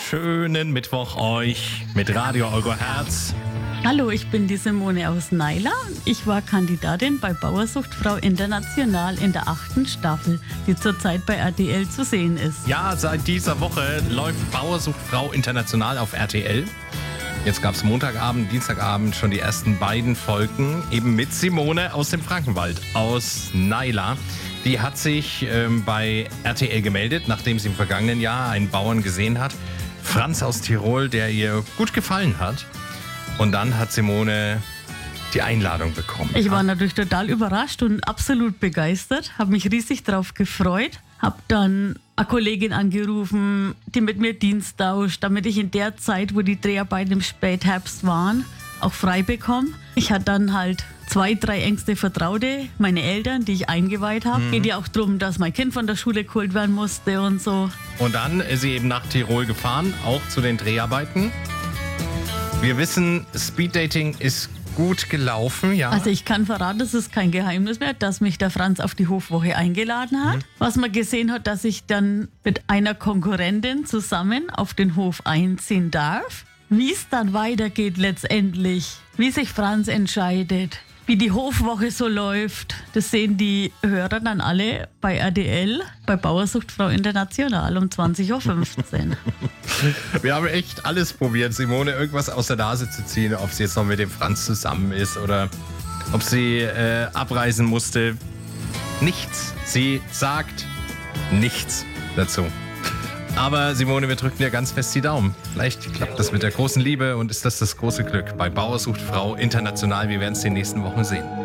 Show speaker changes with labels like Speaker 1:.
Speaker 1: schönen Mittwoch euch mit Radio Euro Herz.
Speaker 2: Hallo, ich bin die Simone aus Naila. Ich war Kandidatin bei Bauersuchtfrau International in der 8. Staffel, die zurzeit bei RTL zu sehen ist.
Speaker 1: Ja, seit dieser Woche läuft Bauersuchtfrau International auf RTL. Jetzt gab es Montagabend, Dienstagabend schon die ersten beiden Folgen, eben mit Simone aus dem Frankenwald, aus Naila. Die hat sich bei RTL gemeldet, nachdem sie im vergangenen Jahr einen Bauern gesehen hat, Franz aus Tirol, der ihr gut gefallen hat. Und dann hat Simone die Einladung bekommen.
Speaker 2: Ich war natürlich total überrascht und absolut begeistert, habe mich riesig drauf gefreut, habe dann eine Kollegin angerufen, die mit mir Dienst tauscht, damit ich in der Zeit, wo die Dreharbeiten im Spätherbst waren, auch frei bekomme. Ich hatte dann halt 2, 3 engste Vertraute, meine Eltern, die ich eingeweiht habe. Geht ja auch darum, dass mein Kind von der Schule geholt werden musste und so.
Speaker 1: Und dann ist sie eben nach Tirol gefahren, auch zu den Dreharbeiten. Wir wissen, Speeddating ist gut gelaufen, ja.
Speaker 2: Also ich kann verraten, das ist kein Geheimnis mehr, dass mich der Franz auf die Hofwoche eingeladen hat. Was man gesehen hat, dass ich dann mit einer Konkurrentin zusammen auf den Hof einziehen darf. Wie es dann weitergeht letztendlich, wie sich Franz entscheidet, wie die Hofwoche so läuft, das sehen die Hörer dann alle bei RTL, bei Bauersuchtfrau International um 20.15 Uhr.
Speaker 1: Wir haben echt alles probiert, Simone irgendwas aus der Nase zu ziehen, ob sie jetzt noch mit dem Franz zusammen ist oder ob sie abreisen musste. Nichts. Sie sagt nichts dazu. Aber Simone, wir drücken dir ganz fest die Daumen. Vielleicht klappt das mit der großen Liebe und ist das große Glück bei Bauersuchtfrau International. Wir werden es in den nächsten Wochen sehen.